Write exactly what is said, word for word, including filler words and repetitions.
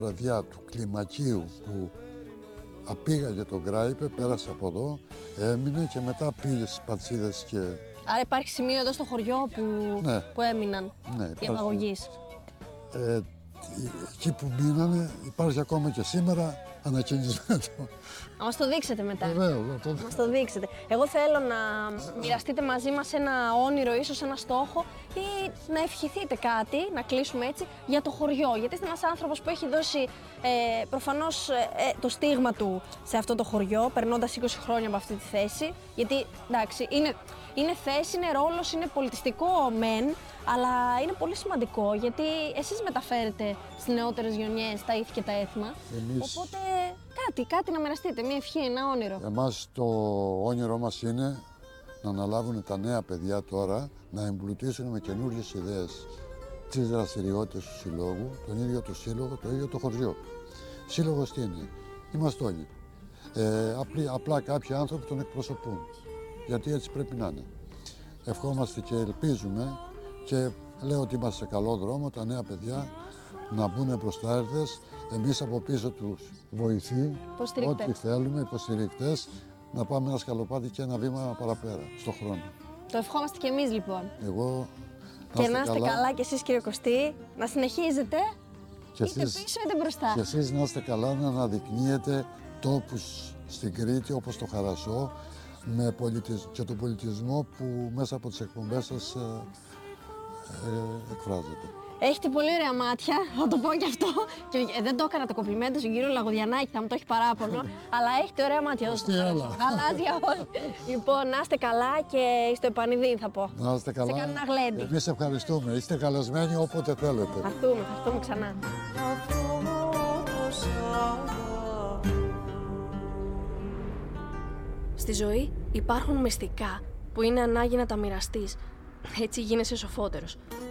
Βραδιά του κλιμακίου που απήγαγε τον Γκράιπε, πέρασε από εδώ, έμεινε και μετά πήγε στις Πατσίδες και... Άρα υπάρχει σημείο εδώ στο χωριό που, ναι. που έμειναν ναι, οι απαγωγείς. Ε, εκεί που μείνανε υπάρχει ακόμα και σήμερα ανακαινισμένο. Να μας το δείξετε μετά. Βεβαίως, να το... Να μας το δείξετε. Εγώ θέλω να μοιραστείτε μαζί μας ένα όνειρο, ίσως ένα στόχο ή να ευχηθείτε κάτι, να κλείσουμε έτσι, για το χωριό. Γιατί είστε ένας άνθρωπος που έχει δώσει ε, προφανώς ε, το στίγμα του σε αυτό το χωριό, περνώντας είκοσι χρόνια από αυτή τη θέση. Γιατί, εντάξει, είναι, είναι θέση, είναι ρόλος, είναι πολιτιστικό μεν, αλλά είναι πολύ σημαντικό γιατί εσείς μεταφέρετε στις νεότερες γενιές τα ήθη και τα έθιμα. Εμείς... Οπότε κάτι, κάτι να μοιραστείτε, μια ευχή, ένα όνειρο. Εμάς το όνειρό μας είναι να αναλάβουν τα νέα παιδιά τώρα, να εμπλουτίσουν με καινούργιες ιδέες τις δραστηριότητες του συλλόγου, τον ίδιο το σύλλογο, το ίδιο το χωριό. Σύλλογος τι είναι, είμαστε όλοι. Ε, απλή, απλά κάποιοι άνθρωποι τον εκπροσωπούν, γιατί έτσι πρέπει να είναι. Ευχόμαστε και ελπίζουμε και λέω ότι είμαστε σε καλό δρόμο, τα νέα παιδιά να μπουν μπροστάριδες, εμείς από πίσω τους βοηθοί, ό,τι θέλουμε, υποστηρικτές, να πάμε ένα σκαλοπάτι και ένα βήμα παραπέρα, στον χρόνο. Το ευχόμαστε κι εμείς λοιπόν. Εγώ, και να είστε καλά. καλά κι εσείς κύριε Κωστή, να συνεχίζετε και είτε εσείς, πίσω είτε μπροστά. Και εσείς να είστε καλά, να αναδεικνύετε τόπους στην Κρήτη όπως το Χαρασό με πολιτισ... και τον πολιτισμό που μέσα από τις εκπομπές σας ε, ε, εκφράζεται. Έχετε πολύ ωραία μάτια, θα το πω κι αυτό. Και ε, δεν το έκανα το κομπλιμέντο στον κύριο Λαγοδιανάκη, θα μου το έχει παράπονο. Αλλά έχετε ωραία μάτια εδώ στο Χαρασό. Γαλάζια όλοι. Λοιπόν, να είστε καλά και στο επανειδήν θα πω. Να είστε καλά. Σε κάνω ένα γλέντι. Εμείς ευχαριστούμε. Είστε καλεσμένοι όποτε θέλετε. Θα έρθουμε, θα έρθουμε ξανά. Στη ζωή υπάρχουν μυστικά που είναι ανάγκη να τα μοιραστείς. Έτσι γίνεσαι σοφότερος.